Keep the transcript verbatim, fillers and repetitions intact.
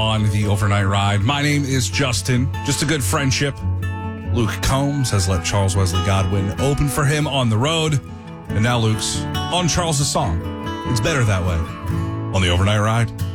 on the overnight ride. My name is Justin. Just a good friendship. Luke Combs has let Charles Wesley Godwin open for him on the road. And now Luke's on Charles' song. It's better that way. On the overnight ride.